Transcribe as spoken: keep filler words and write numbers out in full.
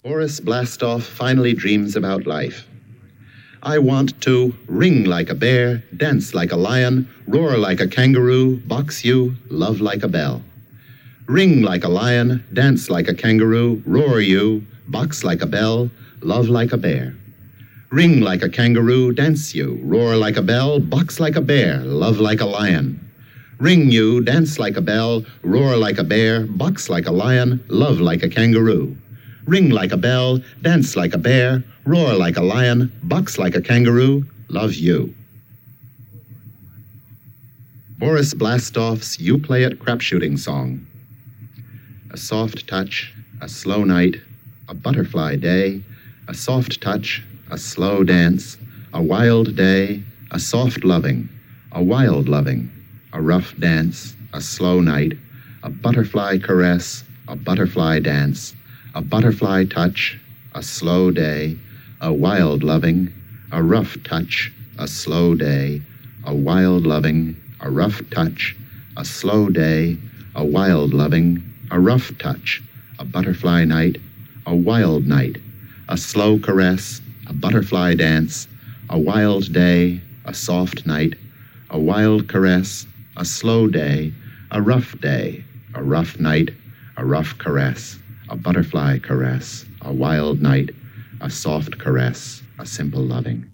Boris Blastoff finally dreams about life. I want to ring like a bear, dance like a lion, roar like a kangaroo, box you, love like a bell. Ring like a lion, dance like a kangaroo, roar you, box like a bell, love like a bear. Ring like a kangaroo, dance you, roar like a bell, box like a bear, love like a lion. Ring you, dance like a bell, roar like a bear, box like a lion, love like a kangaroo. Ring like a bell, dance like a bear, roar like a lion, box like a kangaroo, love you. Boris Blastoff's You Play It Crap Shooting Song. A soft touch, a slow night, a butterfly day, a soft touch, a slow dance, a wild day, a soft loving, a wild loving, a rough dance, a slow night, a butterfly caress, a butterfly dance, a butterfly touch, a slow day, a wild loving, a rough touch, a slow day, a wild loving, a rough touch, a slow day, a wild loving, a rough touch, a butterfly night, a wild night, a slow caress, a butterfly dance, a wild day, a soft night, a wild caress, a slow day, a rough day, a rough night, a rough caress, a butterfly caress, a wild night, a soft caress, a simple loving.